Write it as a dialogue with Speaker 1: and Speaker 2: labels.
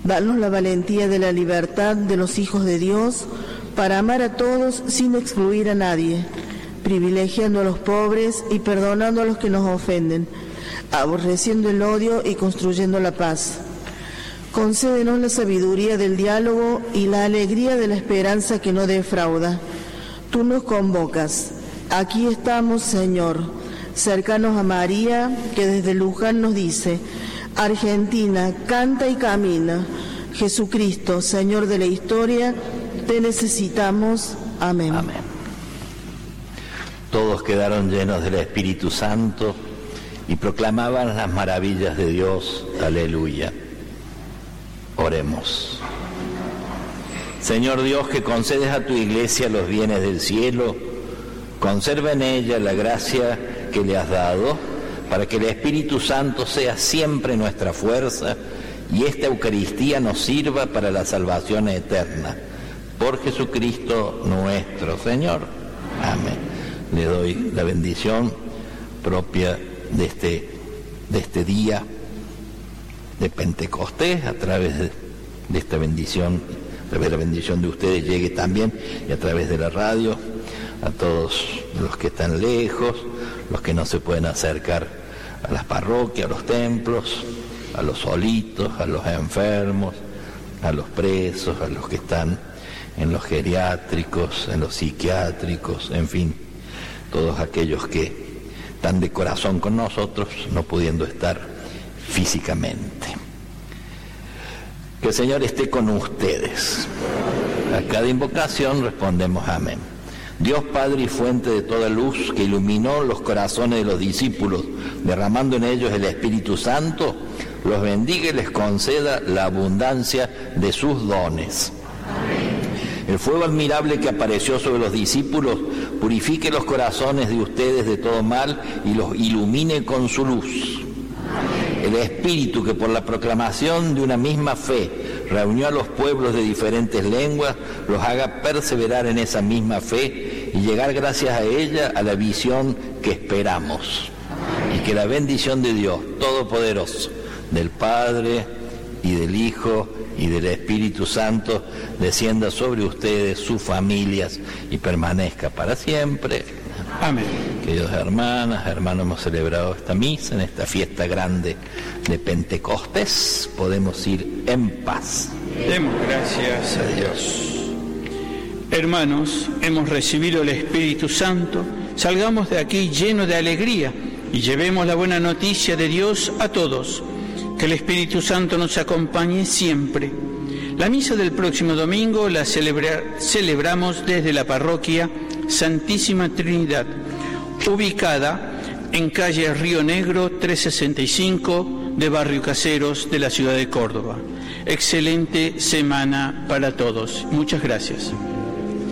Speaker 1: Danos la valentía de la libertad de los hijos de Dios para amar a todos sin excluir a nadie, privilegiando a los pobres y perdonando a los que nos ofenden, aborreciendo el odio y construyendo la paz. Concédenos la sabiduría del diálogo y la alegría de la esperanza que no defrauda. Tú nos convocas. Aquí estamos, Señor, cercanos a María, que desde Luján nos dice: Argentina, canta y camina. Jesucristo, Señor de la historia, te necesitamos. Amén.
Speaker 2: Amén. Todos quedaron llenos del Espíritu Santo y proclamaban las maravillas de Dios. Aleluya. Oremos. Señor Dios, que concedes a tu Iglesia los bienes del cielo, conserva en ella la gracia que le has dado, para que el Espíritu Santo sea siempre nuestra fuerza y esta Eucaristía nos sirva para la salvación eterna. Por Jesucristo nuestro Señor. Amén. Le doy la bendición propia de este día de Pentecostés, a través de esta bendición, a través de la bendición de ustedes llegue también, y a través de la radio, a todos los que están lejos, los que no se pueden acercar a las parroquias, a los templos, a los solitos, a los enfermos, a los presos, a los que están en los geriátricos, en los psiquiátricos, en fin, todos aquellos que están de corazón con nosotros, no pudiendo estar físicamente. Que el Señor esté con ustedes. A cada invocación respondemos amén. Dios Padre y fuente de toda luz, que iluminó los corazones de los discípulos, derramando en ellos el Espíritu Santo, los bendiga y les conceda la abundancia de sus dones. El fuego admirable que apareció sobre los discípulos purifique los corazones de ustedes de todo mal y los ilumine con su luz. El Espíritu que por la proclamación de una misma fe reunió a los pueblos de diferentes lenguas, los haga perseverar en esa misma fe y llegar gracias a ella a la visión que esperamos. Y que la bendición de Dios Todopoderoso, del Padre y del Hijo y del Espíritu Santo, descienda sobre ustedes, sus familias, y permanezca para siempre. Amén. Queridos hermanos, hemos celebrado esta misa en esta fiesta grande de Pentecostés. Podemos ir en paz.
Speaker 3: Demos gracias a Dios. Hermanos, hemos recibido el Espíritu Santo. Salgamos de aquí llenos de alegría y llevemos la buena noticia de Dios a todos. Que el Espíritu Santo nos acompañe siempre. La misa del próximo domingo la celebramos desde la parroquia Santísima Trinidad, ubicada en calle Río Negro 365 de Barrio Caseros de la ciudad de Córdoba. Excelente semana para todos. Muchas gracias.